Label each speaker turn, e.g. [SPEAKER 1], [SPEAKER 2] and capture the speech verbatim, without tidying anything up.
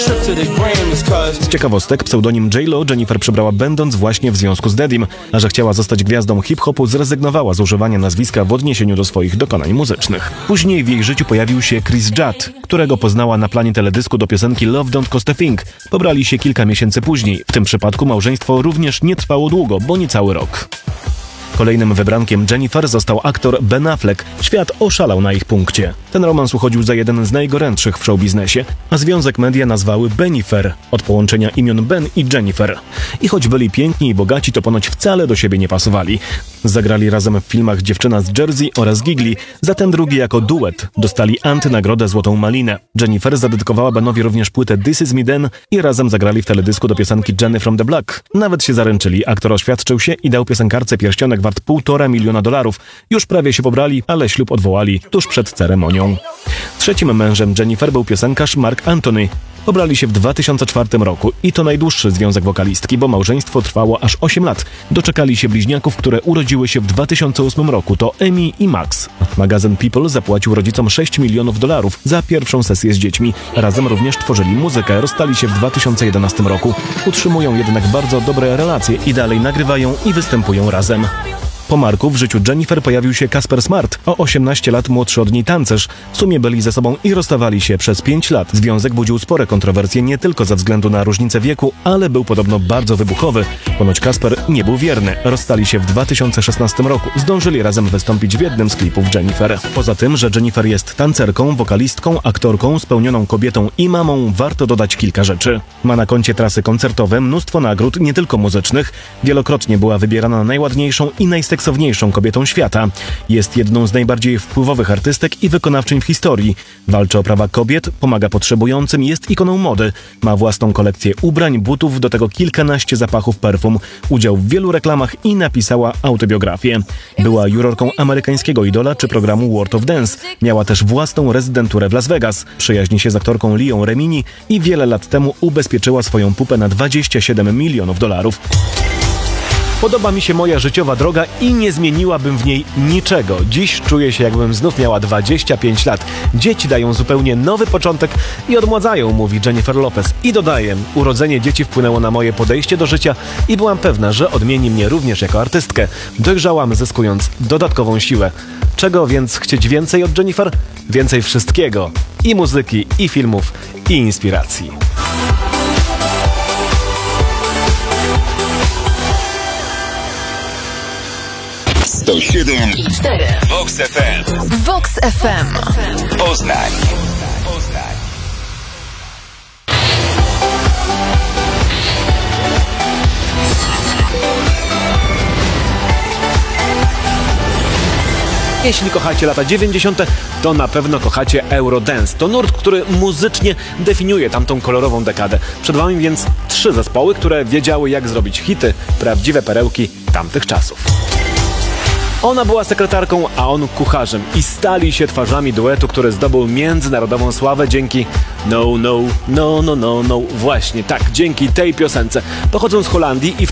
[SPEAKER 1] Z ciekawostek, pseudonim J Lo Jennifer przybrała będąc właśnie w związku z Daddym, a że chciała zostać gwiazdą hip-hopu, zrezygnowała z używania nazwiska w odniesieniu do swoich dokonań muzycznych. Później w jej życiu pojawił się Chris Judd, którego poznała na planie teledysku do piosenki Love Don't Cost a Thing. Pobrali się kilka miesięcy później. W tym przypadku małżeństwo również nie trwało długo, bo niecały rok. Kolejnym wybrankiem Jennifer został aktor Ben Affleck. Świat oszalał na ich punkcie. Ten romans uchodził za jeden z najgorętszych w showbiznesie, a związek media nazwały Benifer, od połączenia imion Ben i Jennifer. I choć byli piękni i bogaci, to ponoć wcale do siebie nie pasowali. Zagrali razem w filmach Dziewczyna z Jersey oraz Gigli, za ten drugi jako duet dostali antynagrodę Złotą Malinę. Jennifer zadedykowała Benowi również płytę This Is Me Then i razem zagrali w teledysku do piosenki Jenny from the Block. Nawet się zaręczyli, aktor oświadczył się i dał piosenkarce pierścionek wart półtora miliona dolarów. Już prawie się pobrali, ale ślub odwołali tuż przed ceremonią. Trzecim mężem Jennifer był piosenkarz Mark Anthony. Pobrali się w dwa tysiące czwartym roku i to najdłuższy związek wokalistki, bo małżeństwo trwało aż osiem lat. Doczekali się bliźniaków, które urodziły się w dwa tysiące ósmym roku, to Amy i Max. Magazyn People zapłacił rodzicom sześć milionów dolarów za pierwszą sesję z dziećmi. Razem również tworzyli muzykę, rozstali się w dwa tysiące jedenastym roku. Utrzymują jednak bardzo dobre relacje i dalej nagrywają i występują razem. Po Marku w życiu Jennifer pojawił się Casper Smart, o osiemnaście lat młodszy od niej tancerz. W sumie byli ze sobą i rozstawali się przez pięć lat. Związek budził spore kontrowersje nie tylko ze względu na różnicę wieku, ale był podobno bardzo wybuchowy. Ponoć Casper nie był wierny. Rozstali się w dwa tysiące szesnastym roku. Zdążyli razem wystąpić w jednym z klipów Jennifer. Poza tym, że Jennifer jest tancerką, wokalistką, aktorką, spełnioną kobietą i mamą, warto dodać kilka rzeczy. Ma na koncie trasy koncertowe, mnóstwo nagród, nie tylko muzycznych. Wielokrotnie była wybierana na najładniejszą i najseksowniejszą kobietą świata. Jest jedną z najbardziej wpływowych artystek i wykonawczyń w historii. Walczy o prawa kobiet, pomaga potrzebującym, jest ikoną mody. Ma własną kolekcję ubrań, butów, do tego kilkanaście zapachów perfum. Udział w wielu reklamach i napisała autobiografię. Była jurorką amerykańskiego Idola czy programu World of Dance. Miała też własną rezydenturę w Las Vegas. Przyjaźni się z aktorką Leą Remini i wiele lat temu ubezpieczyła swoją pupę na dwadzieścia siedem milionów dolarów. Podoba mi się moja życiowa droga i nie zmieniłabym w niej niczego. Dziś czuję się, jakbym znów miała dwadzieścia pięć lat. Dzieci dają zupełnie nowy początek i odmładzają, mówi Jennifer Lopez. I dodaje, urodzenie dzieci wpłynęło na moje podejście do życia i byłam pewna, że odmieni mnie również jako artystkę. Dojrzałam, zyskując dodatkową siłę. Czego więc chcieć więcej od Jennifer? Więcej wszystkiego. I muzyki, i filmów, i inspiracji.
[SPEAKER 2] sto siedem i cztery Vox F M.
[SPEAKER 3] Vox F M.
[SPEAKER 2] Poznań. Poznań.
[SPEAKER 1] Jeśli kochacie lata dziewięćdziesiąte, to na pewno kochacie Eurodance. To nurt, który muzycznie definiuje tamtą kolorową dekadę. Przed wami więc trzy zespoły, które wiedziały, jak zrobić hity, prawdziwe perełki tamtych czasów. Ona była sekretarką, a on kucharzem i stali się twarzami duetu, który zdobył międzynarodową sławę dzięki No, no, no, no, no, no, właśnie tak, dzięki tej piosence. Pochodzą z Holandii i w